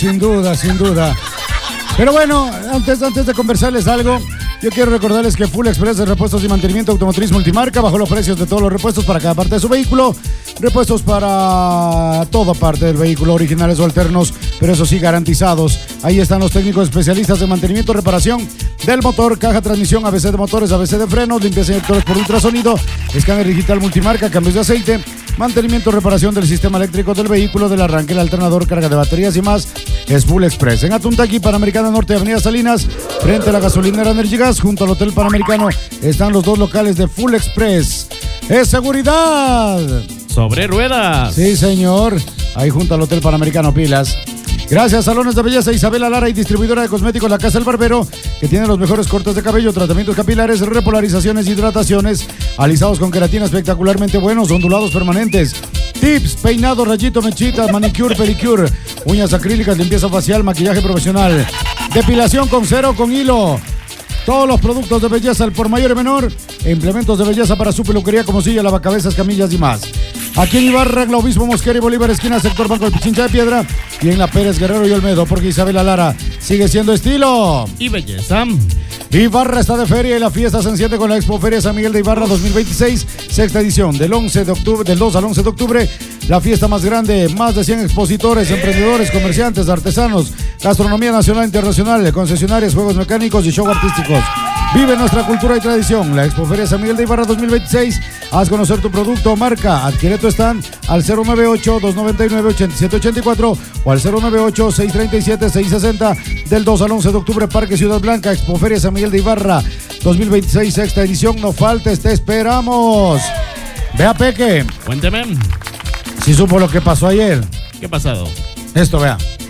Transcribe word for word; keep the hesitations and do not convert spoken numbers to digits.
Sin duda, sin duda. Pero bueno, antes, antes de conversarles algo, yo quiero recordarles que Full Express de repuestos y mantenimiento automotriz multimarca, bajo los precios de todos los repuestos para cada parte de su vehículo. Repuestos para toda parte del vehículo, originales o alternos, pero eso sí, garantizados. Ahí están los técnicos especialistas de mantenimiento y reparación del motor, caja, transmisión, A B C de motores, A B C de frenos, limpieza de inyectores por ultrasonido, escáner digital multimarca, cambios de aceite, mantenimiento, reparación del sistema eléctrico del vehículo, del arranque, el alternador, carga de baterías y más. Es Full Express. En Atuntaqui, Panamericana Norte, Avenida Salinas, frente a la gasolinera Energigas, junto al Hotel Panamericano, están los dos locales de Full Express. ¡Es seguridad! Sobre ruedas. Sí, señor. Ahí junto al Hotel Panamericano, pilas. Gracias, Salones de Belleza Isabela Lara y distribuidora de cosméticos La Casa del Barbero, que tiene los mejores cortes de cabello, tratamientos capilares, repolarizaciones, hidrataciones, alisados con queratina espectacularmente buenos, ondulados permanentes, tips, peinado, rayito, mechitas, manicure, pedicure, uñas acrílicas, limpieza facial, maquillaje profesional, depilación con cero, con hilo. Todos los productos de belleza al por mayor y menor, e implementos de belleza para su peluquería como silla, lavacabezas, camillas y más. Aquí en Ibarra, Obispo Mosquera y Bolívar, esquina, sector Banco de Pichincha de Piedra, y en la Pérez Guerrero y Olmedo, porque Isabela Lara sigue siendo estilo y belleza. Ibarra está de feria y la fiesta se enciende con la Expo Feria San Miguel de Ibarra dos mil veintiséis, sexta edición, del once de octubre, del dos al once de octubre. La fiesta más grande, más de cien expositores, emprendedores, comerciantes, artesanos, gastronomía nacional e internacional, concesionarias, juegos mecánicos y show artísticos. Vive nuestra cultura y tradición. La Expo Feria San Miguel de Ibarra dos mil veintiséis. Haz conocer tu producto o marca. Adquiere tu stand al cero nueve ocho, dos nueve nueve, ocho siete ocho cuatro o al cero nueve ocho, seis tres siete, seis seis cero del dos al once de octubre, Parque Ciudad Blanca, Expo Feria San Miguel de Ibarra dos mil veintiséis, sexta edición. No faltes, te esperamos. Vea, Peque. Cuénteme. Si supo lo que pasó ayer. ¿Qué ha pasado? Esto, vea.